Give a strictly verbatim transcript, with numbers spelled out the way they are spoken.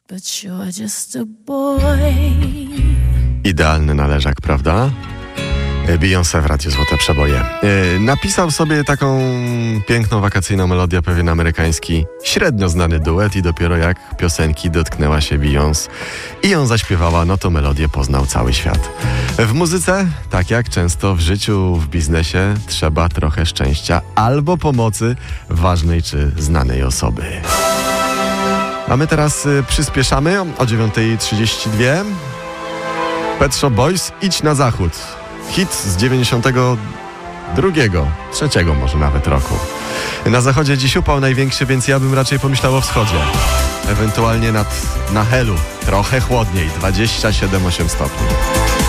But you're just a boy. Idealny należak, prawda? Beyoncé w Radiu Złote Przeboje. Yy, napisał sobie taką piękną wakacyjną melodię pewien amerykański, średnio znany duet i dopiero jak piosenki dotknęła się Beyoncé i ją zaśpiewała, no to melodię poznał cały świat. W muzyce, tak jak często w życiu, w biznesie, trzeba trochę szczęścia albo pomocy ważnej czy znanej osoby. A my teraz y, przyspieszamy o dziewiąta trzydzieści dwa. Pet Shop Boys, Idź na zachód. Hit z dziewięćdziesiątego drugiego, trzeciego może nawet roku. Na zachodzie dziś upał największy, więc ja bym raczej pomyślał o wschodzie. Ewentualnie nad, na Helu trochę chłodniej, dwadzieścia siedem przecinek osiem stopni.